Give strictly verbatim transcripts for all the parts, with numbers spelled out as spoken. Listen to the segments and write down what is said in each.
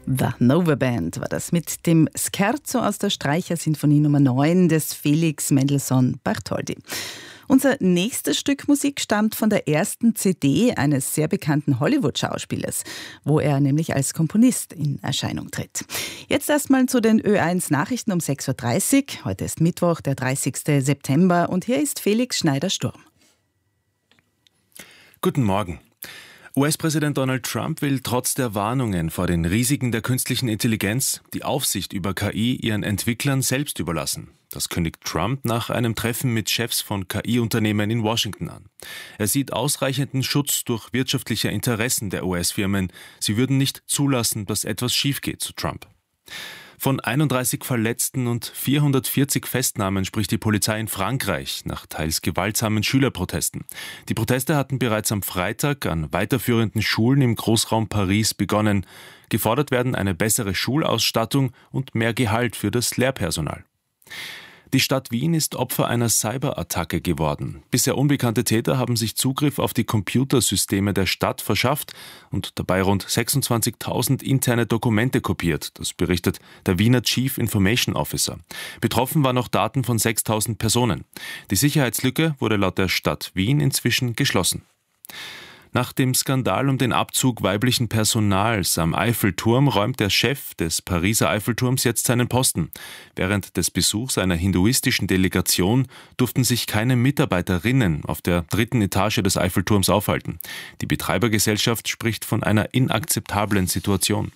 The Nova Band war das mit dem Scherzo aus der Streichersinfonie Nummer neun des Felix Mendelssohn Bartholdy. Unser nächstes Stück Musik stammt von der ersten C D eines sehr bekannten Hollywood-Schauspielers, wo er nämlich als Komponist in Erscheinung tritt. Jetzt erstmal zu den Ö eins Nachrichten um sechs Uhr dreißig. Heute ist Mittwoch, der dreißigsten September, und hier ist Felix Schneider-Sturm. Guten Morgen. U S-Präsident Donald Trump will trotz der Warnungen vor den Risiken der künstlichen Intelligenz die Aufsicht über K I ihren Entwicklern selbst überlassen. Das kündigt Trump nach einem Treffen mit Chefs von K I-Unternehmen in Washington an. Er sieht ausreichenden Schutz durch wirtschaftliche Interessen der U S-Firmen. Sie würden nicht zulassen, dass etwas schief geht, zu Trump. Von einunddreißig Verletzten und vierhundertvierzig Festnahmen spricht die Polizei in Frankreich nach teils gewaltsamen Schülerprotesten. Die Proteste hatten bereits am Freitag an weiterführenden Schulen im Großraum Paris begonnen. Gefordert werden eine bessere Schulausstattung und mehr Gehalt für das Lehrpersonal. Die Stadt Wien ist Opfer einer Cyberattacke geworden. Bisher unbekannte Täter haben sich Zugriff auf die Computersysteme der Stadt verschafft und dabei rund sechsundzwanzigtausend interne Dokumente kopiert. Das berichtet der Wiener Chief Information Officer. Betroffen waren noch Daten von sechstausend Personen. Die Sicherheitslücke wurde laut der Stadt Wien inzwischen geschlossen. Nach dem Skandal um den Abzug weiblichen Personals am Eiffelturm räumt der Chef des Pariser Eiffelturms jetzt seinen Posten. Während des Besuchs einer hinduistischen Delegation durften sich keine Mitarbeiterinnen auf der dritten Etage des Eiffelturms aufhalten. Die Betreibergesellschaft spricht von einer inakzeptablen Situation.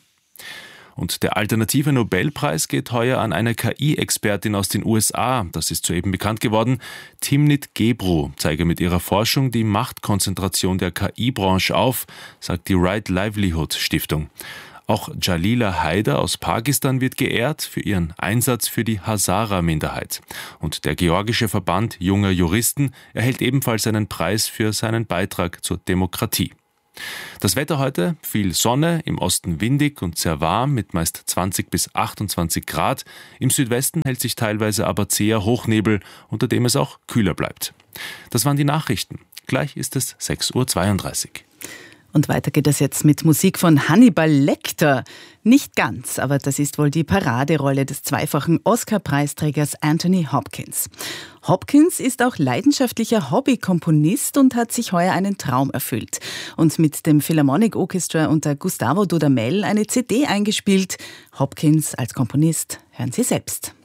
Und der alternative Nobelpreis geht heuer an eine K I-Expertin aus den U S A. Das ist soeben bekannt geworden. Timnit Gebru zeige mit ihrer Forschung die Machtkonzentration der K I-Branche auf, sagt die Right Livelihood Stiftung. Auch Jalila Haider aus Pakistan wird geehrt für ihren Einsatz für die Hazara-Minderheit. Und der georgische Verband junger Juristen erhält ebenfalls einen Preis für seinen Beitrag zur Demokratie. Das Wetter heute: viel Sonne, im Osten windig und sehr warm mit meist zwanzig bis achtundzwanzig Grad. Im Südwesten hält sich teilweise aber zäher Hochnebel, unter dem es auch kühler bleibt. Das waren die Nachrichten. Gleich ist es sechs Uhr zweiunddreißig. Und weiter geht es jetzt mit Musik von Hannibal Lecter. Nicht ganz, aber das ist wohl die Paraderolle des zweifachen Oscar-Preisträgers Anthony Hopkins. Hopkins ist auch leidenschaftlicher Hobbykomponist und hat sich heuer einen Traum erfüllt und mit dem Philharmonic Orchestra unter Gustavo Dudamel eine C D eingespielt. Hopkins als Komponist, hören Sie selbst.